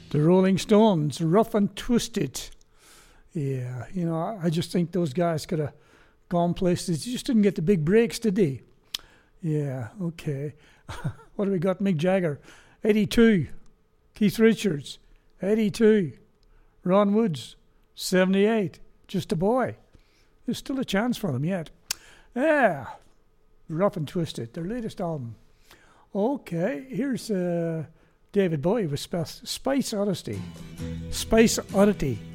The Rolling Stones, Rough and Twisted. Yeah, I just think those guys could have gone places. They just didn't get the big breaks, did they? Yeah, okay. What do we got? Mick Jagger, 82. Keith Richards, 82. Ron Woods, 78. Just a boy. There's still a chance for them yet. Yeah, Rough and Twisted, their latest album. Okay, here's David Bowie with Spice Oddity. Spice Oddity.